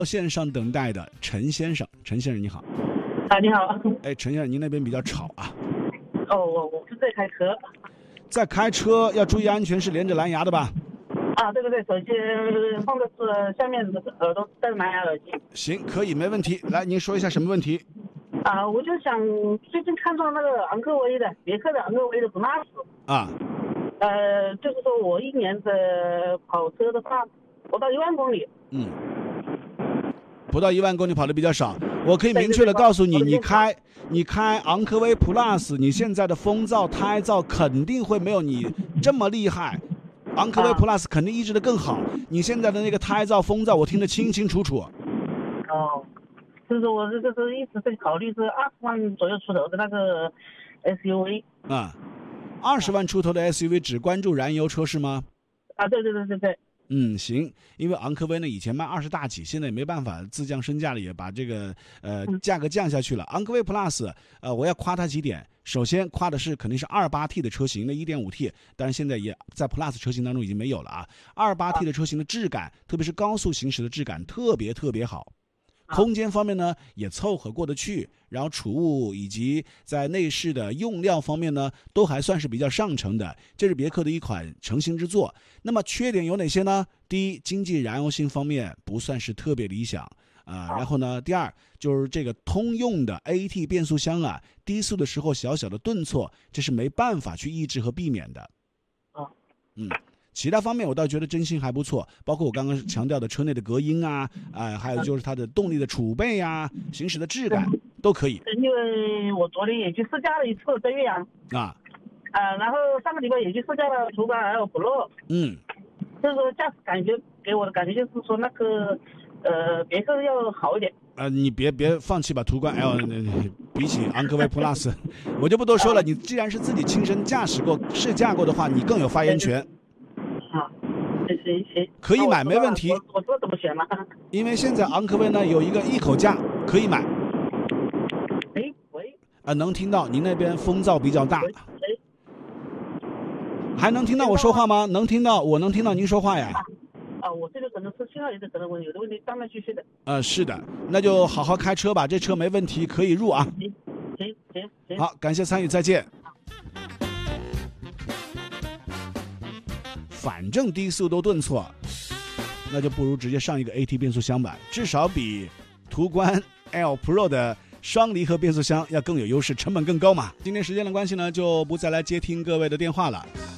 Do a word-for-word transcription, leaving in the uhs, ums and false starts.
线上等待的陈先生，陈先生你好。 啊，你好。 哎，陈先生，您那边比较吵啊。 哦，我我是在开车。 在开车要注意安全，是连着蓝牙的吧？ 啊，对对对，手机放的是下面的耳朵戴蓝牙耳机。 行，可以，没问题。来，您说一下什么问题？ 啊，我就想最近看中那个昂科威的别克的昂科威的 Plus。 啊。 呃，就是说我一年的跑车的话，不到一万公里。 嗯。不到一万公里跑的比较少，我可以明确的告诉你，你开你开昂科威 Plus， 你现在的风噪、胎噪肯定会没有你这么厉害。昂科威 Plus 肯定抑制的更好，你现在的那个胎噪、风噪我听得清清楚楚。 哦，就是我这个是一直在考虑是二十万左右出头的那个 S U V。 啊，二十万出头的 S U V 只关注燃油车是吗？ 啊，对对对对对。 嗯，行，因为昂科威呢以前卖二十大几，现在也没办法自降身价了，也把这个呃价格降下去了。昂科威 Plus， 呃，我要夸它几点。首先夸的是肯定是 二八 T 的车型，那 一点五 T， 当然现在也在 Plus 车型当中已经没有了啊。二八 T 的车型的质感，特别是高速行驶的质感特别特别好。空间方面呢也凑合过得去，然后储物以及在内饰的用料方面呢都还算是比较上乘的，这是别克的一款成型之作。那么缺点有哪些呢？第一，经济燃油性方面不算是特别理想啊、呃。然后呢，第二就是这个通用的 A T 变速箱啊，低速的时候小小的顿挫，这是没办法去抑制和避免的。嗯。其他方面我倒觉得真心还不错，包括我刚刚强调的车内的隔音啊，啊、呃，还有就是它的动力的储备啊，行驶的质感都可以。 因为我昨天也去试驾了一次在岳阳啊， 呃，然后上个礼拜也去试驾了途观 L Pro。嗯，就是说驾驶感觉给我的感觉就是说那个呃别克要好一点。 呃，你别别放弃吧，途观 L 比起昂科威 Plus， 我就不多说了。你既然是自己亲身驾驶过、试驾过的话，你更有发言权。 啊，行行， 可以买，没问题。 我我知道怎么选了。 因为现在昂科威呢有一个一口价可以买。 哎喂。 啊，能听到，您那边风噪比较大。 喂。 还能听到我说话吗？能听到，我能听到您说话呀。 啊，我这个可能是信号有的可能问有的问题，断断续续的。 呃，是的，那就好好开车吧，这车没问题，可以入啊。 行行行行。 好，感谢参与，再见。反正低速都顿挫，那就不如直接上一个 A T 变速箱吧，至少比途观 L Pro 的双离合变速箱要更有优势，成本更高嘛。今天时间的关系呢，就不再来接听各位的电话了。